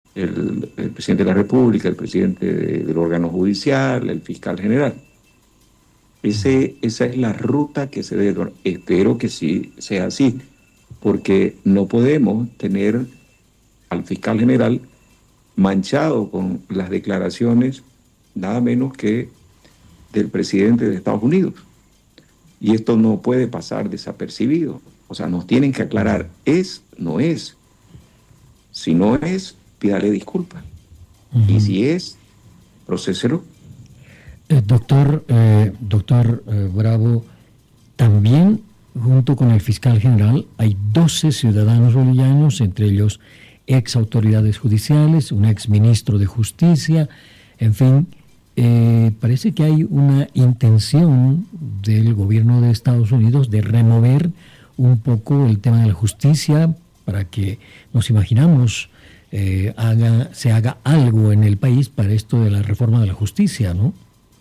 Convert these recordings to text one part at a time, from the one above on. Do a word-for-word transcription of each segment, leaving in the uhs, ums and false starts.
el, el presidente de la República, el presidente de, del órgano judicial, el fiscal general. Ese, esa es la ruta que se debe. Espero que sí sea así, porque no podemos tener al fiscal general manchado con las declaraciones nada menos que del presidente de Estados Unidos. Y esto no puede pasar desapercibido. O sea, nos tienen que aclarar, es, no es. Si no es, pídale disculpas. Uh-huh. Y si es, procéselo. Eh, doctor, eh, doctor eh, Bravo, también junto con el fiscal general hay doce ciudadanos bolivianos, entre ellos ex autoridades judiciales, un ex ministro de justicia, en fin, eh, parece que hay una intención del gobierno de Estados Unidos de remover un poco el tema de la justicia para que nos imaginamos eh, haga, se haga algo en el país para esto de la reforma de la justicia, ¿no?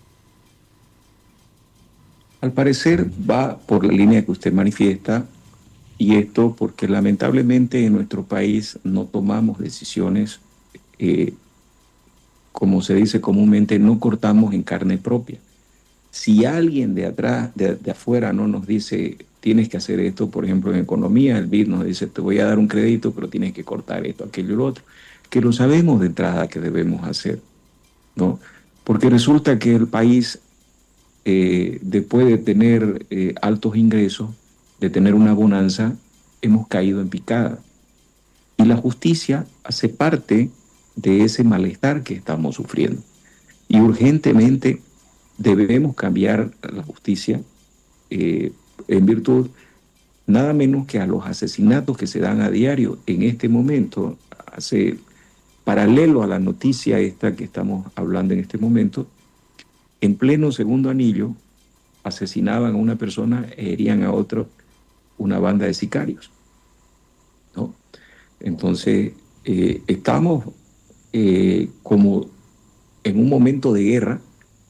Al parecer va por la línea que usted manifiesta, y esto porque lamentablemente en nuestro país no tomamos decisiones, eh, como se dice comúnmente, no cortamos en carne propia. Si alguien de atrás, de, de afuera, no nos dice, tienes que hacer esto, por ejemplo, en economía, el B I D nos dice, te voy a dar un crédito, pero tienes que cortar esto, aquello y lo otro, que lo sabemos de entrada que debemos hacer, ¿no? Porque resulta que el país, eh, después de tener eh, altos ingresos, de tener una bonanza, hemos caído en picada. Y la justicia hace parte de ese malestar que estamos sufriendo. Y urgentemente debemos cambiar la justicia eh, en virtud nada menos que a los asesinatos que se dan a diario en este momento. Hace paralelo a la noticia esta que estamos hablando en este momento, en pleno segundo anillo asesinaban a una persona e herían a otro, una banda de sicarios, ¿no? Entonces, eh, estamos eh, como en un momento de guerra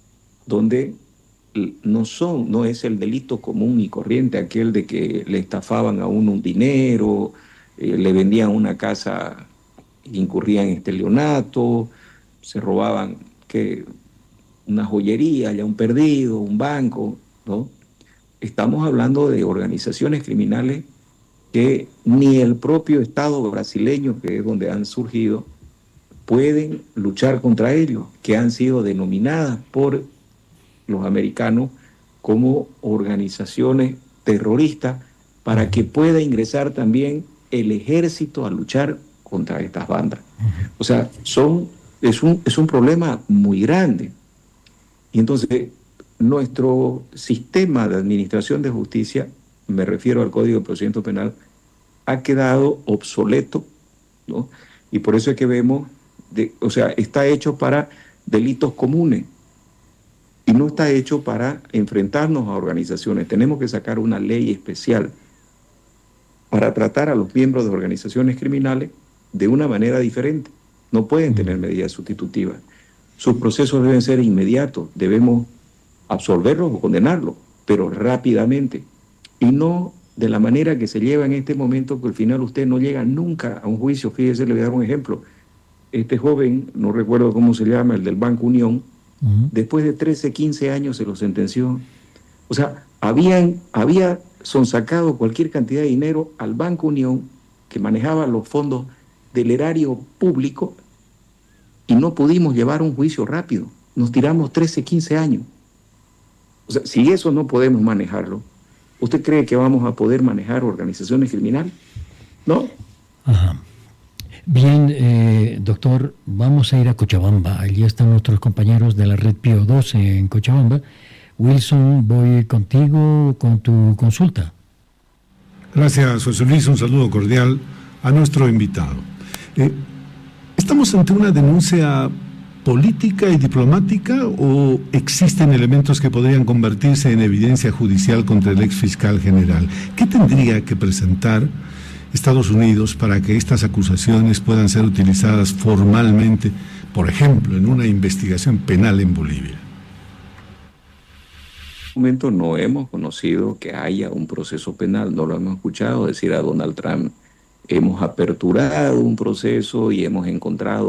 donde no son, no es el delito común y corriente, aquel de que le estafaban a uno un dinero, eh, le vendían una casa, incurrían en estelionato, se robaban que una joyería, ya un perdido, un banco, ¿no? Estamos hablando de organizaciones criminales que ni el propio Estado brasileño, que es donde han surgido, pueden luchar contra ellos, que han sido denominadas por los americanos como organizaciones terroristas, para que pueda ingresar también el ejército a luchar contra estas bandas. O sea, son, es un, es un problema muy grande. Y entonces, nuestro sistema de administración de justicia, me refiero al Código de Procedimiento Penal, ha quedado obsoleto, ¿no? Y por eso es que vemos, de, o sea, está hecho para delitos comunes y no está hecho para enfrentarnos a organizaciones. Tenemos que sacar una ley especial para tratar a los miembros de organizaciones criminales de una manera diferente. No pueden tener medidas sustitutivas. Sus procesos deben ser inmediatos, debemos absolverlos o condenarlos, pero rápidamente, y no de la manera que se lleva en este momento, que al final usted no llega nunca a un juicio. Fíjese, le voy a dar un ejemplo. Este joven, no recuerdo cómo se llama, el del Banco Unión, uh-huh. después de trece, quince años se lo sentenció. O sea, habían, había sonsacado cualquier cantidad de dinero al Banco Unión, que manejaba los fondos del erario público, y no pudimos llevar un juicio rápido. Nos tiramos trece, quince años. O sea, si eso no podemos manejarlo, ¿usted cree que vamos a poder manejar organizaciones criminales? ¿No? Ajá. Bien, eh, doctor, vamos a ir a Cochabamba. Allí están nuestros compañeros de la Red Pío doce en Cochabamba. Wilson, voy contigo con tu consulta. Gracias, José Luis. Un saludo cordial a nuestro invitado. Eh, ¿Estamos ante una denuncia política y diplomática o existen elementos que podrían convertirse en evidencia judicial contra el ex fiscal general? ¿Qué tendría que presentar Estados Unidos para que estas acusaciones puedan ser utilizadas formalmente, por ejemplo, en una investigación penal en Bolivia? En este momento no hemos conocido que haya un proceso penal, no lo hemos escuchado decir a Donald Trump. Hemos aperturado un proceso y hemos encontrado